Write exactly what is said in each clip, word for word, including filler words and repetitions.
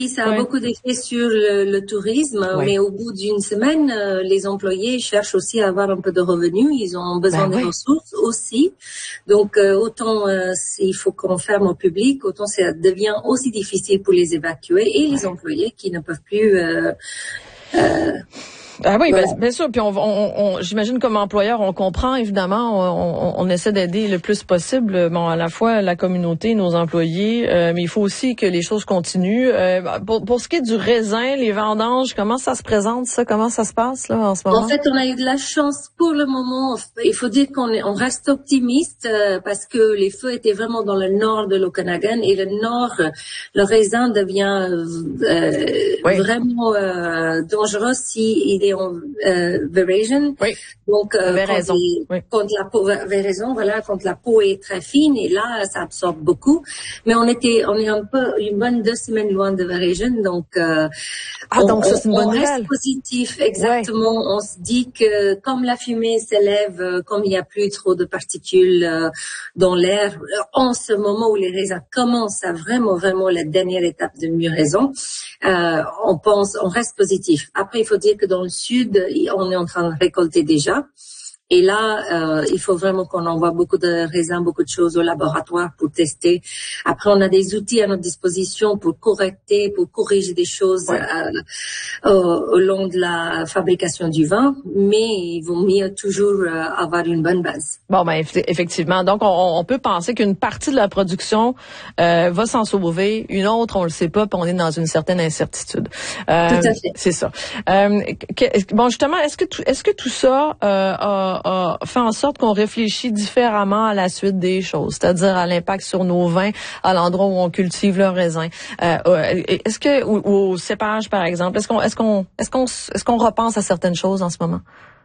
Ça a ouais. beaucoup d'effet sur le, le tourisme, ouais. mais au bout d'une semaine, euh, les employés cherchent aussi à avoir un peu de revenus. Ils ont besoin ben, de ouais. ressources aussi. Donc, euh, autant euh, il faut qu'on ferme au public, autant ça devient aussi difficile pour les évacuer et les ouais. employés qui ne peuvent plus... Euh, euh, Ah oui, voilà. bien, bien sûr. Puis on, on, on, j'imagine comme employeur, on comprend évidemment, on, on, on essaie d'aider le plus possible, bon, à la fois la communauté, nos employés, euh, mais il faut aussi que les choses continuent. Euh, pour, pour ce qui est du raisin, les vendanges, comment ça se présente, ça, comment ça se passe là en ce moment? En fait, on a eu de la chance pour le moment. Il faut dire qu'on est, on reste optimiste euh, parce que les feux étaient vraiment dans le nord de l'Okanagan et le nord, le raisin devient euh, oui. vraiment euh, dangereux si il est en euh, veraison. Oui. Donc euh, quand, raison. Les, oui. quand la peau veraison, voilà, quand la peau est très fine et là ça absorbe beaucoup. Mais on était, on est un peu une bonne deux semaines loin de veraison, donc euh, ah on, donc ça c'est une bonne on nouvelle. reste positif, exactement. Ouais. On se dit que comme la fumée s'élève, comme il n'y a plus trop de particules euh, dans l'air, en ce moment où les raisins commencent à vraiment vraiment la dernière étape de mûraison, euh, on pense, on reste positif. Après il faut dire que dans le sud, on est en train de récolter déjà. Et là, euh, il faut vraiment qu'on envoie beaucoup de raisins, beaucoup de choses au laboratoire pour tester. Après, on a des outils à notre disposition pour correcter, pour corriger des choses ouais. euh, au, au long de la fabrication du vin. Mais il vaut mieux toujours euh, avoir une bonne base. Bon, ben effectivement. Donc, on, on peut penser qu'une partie de la production euh, va s'en sauver, une autre, on le sait pas, puis on est dans une certaine incertitude. Euh, tout à fait. C'est ça. Euh, que, bon, justement, est-ce que tout, est-ce que tout ça euh, a a fait en sorte qu'on réfléchit différemment à la suite des choses, c'est-à-dire à l'impact sur nos vins, à l'endroit où on cultive le raisin. Euh, est-ce que ou, ou au cépage par exemple, est-ce qu'on est-ce qu'on est-ce qu'on est-ce qu'on repense à certaines choses en ce moment?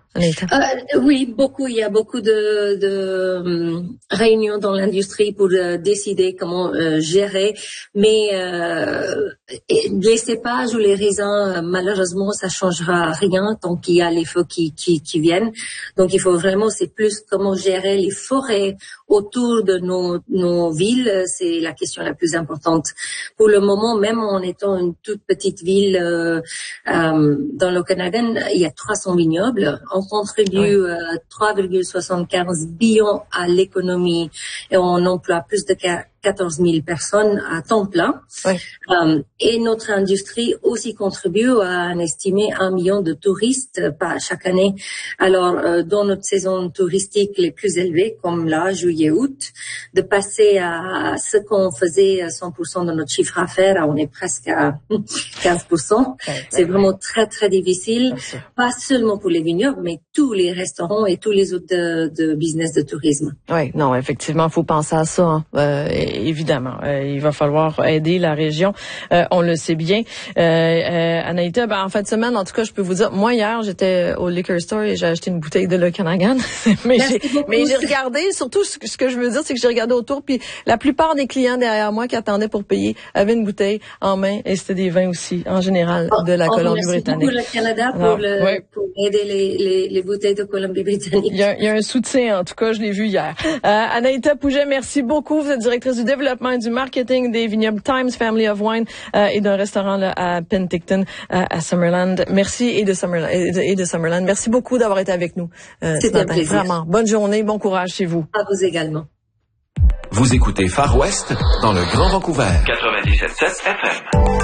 Euh, oui, beaucoup. Il y a beaucoup de, de um, réunions dans l'industrie pour euh, décider comment euh, gérer. Mais euh, les cépages ou les raisins, malheureusement, ça changera rien tant qu'il y a les feux qui, qui, qui viennent. Donc, il faut vraiment, c'est plus comment gérer les forêts autour de nos, nos villes. C'est la question la plus importante. Pour le moment, même en étant une toute petite ville euh, euh, dans l'Okanagan, il y a trois cents vignobles. On contribue oui. euh, trois virgule soixante-quinze billions à l'économie et on emploie plus de quatorze mille personnes à temps plein. Oui. Euh, et notre industrie aussi contribue à un estimé un million de touristes par chaque année. Alors, euh, dans notre saison touristique les plus élevées, comme là, juillet-août, de passer à ce qu'on faisait cent pour cent de notre chiffre d'affaires, on est presque à quinze pour cent. Oui, c'est oui, vraiment oui. très, très difficile. Pas seulement pour les vignobles, mais tous les restaurants et tous les autres de, de business de tourisme. Oui, non, effectivement, il faut penser à ça. Hein. Euh, évidemment, euh, il va falloir aider la région. Euh, on le sait bien. Euh, euh, Anaïta, ben, en fin de semaine, en tout cas, je peux vous dire, moi, hier, j'étais au liquor store et j'ai acheté une bouteille de l'Okanagan. mais j'ai, mais j'ai regardé, surtout, ce que, ce que je veux dire, c'est que j'ai regardé autour, puis la plupart des clients derrière moi qui attendaient pour payer avaient une bouteille en main et c'était des vins aussi, en général, de la oh, Colombie-Britannique. Merci beaucoup le Canada pour, Alors, le, oui. pour aider les, les, les bouteilles de Colombie-Britannique. Il y, a, il y a un soutien, en tout cas, je l'ai vu hier. Euh, Anaïta Pouget, merci beaucoup. Vous êtes directrice du développement et du marketing des vignobles Times Family of Wine euh, et d'un restaurant là, à Penticton, euh, à Summerland. Merci et de Summerland, et de, et de Summerland. Merci beaucoup d'avoir été avec nous euh, ce matin. Vraiment, bonne journée, bon courage chez vous. À vous également. Vous écoutez Far West dans le Grand Vancouver. quatre-vingt-dix-sept virgule sept F M.